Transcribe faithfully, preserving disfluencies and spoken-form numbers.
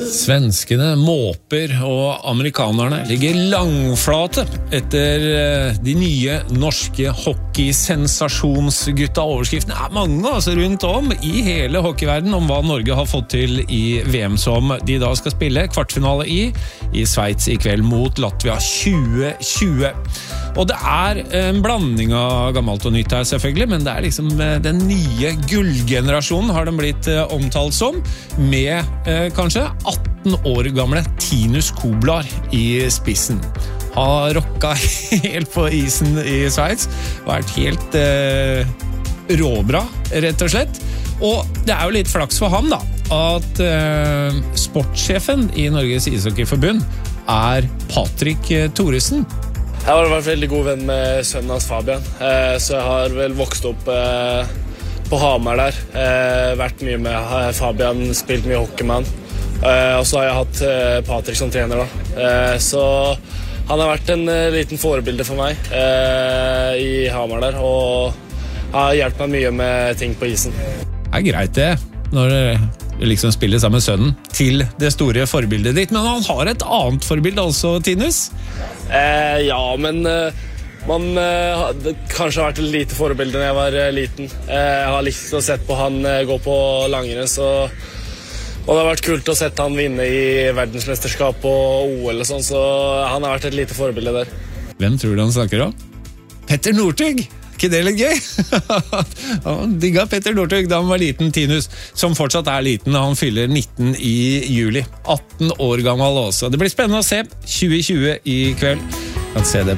Svenskene måper og amerikanerne ligger langflate etter de nye norske hockeysensasjonsgutta. Overskriftene er mange altså rundt om i hele hockeyverden om hva Norge har fått til i V M, som de da skal spille kvartfinale i i Sveits i kveld mot Latvia tjue tjue. Og det er en blanding av gammelt og nytt her selvfølgelig, men det er liksom den nye gullgenerasjonen har den blitt omtalt som, med eh, kanskje atten år gamle Tinus Koblar i spissen. Har rocka helt på isen i Sveits, vært helt eh, råbra, rett og slett. Og det er jo litt flaks for ham da, at eh, sportssjefen i Norges Ishockeyforbund er Patrick Thoresen. Jeg har vært veldig god venn med sønnen hans Fabian, eh, så jeg har vel vokst opp eh, på Hamar der. Eh, vært mye med Fabian, spilt mye hockey med han. Eh, og så har jeg hatt eh, Patrick som trener da. Eh, så han har vært en eh, liten forebilde for meg eh, i Hamar der, og har hjulpet meg mye med ting på isen. Det er greit det, når du liksom spiller sammen med sønnen til det store forbildet ditt, men han har et annet forbilde altså, Tinus? Eh, ja, men eh, man eh, det kanskje har vært et lite forbilde når jeg var eh, liten. Eh, jeg har likt å sett på han eh, gå på langrenn, så og det har vært kult å sette han vinne i verdensmesterskap og O L og sånn, så han har vært et lite forbilde der. Hvem tror du han snakker om? Petter Northug! Ikke det litt gøy? Han digget Petter Northug da han var liten, Tinus, som fortsatt er liten. Han fyller nitten i juli. atten år gammel også. Det blir spennende å se tjue tjue i kveld. Kan se det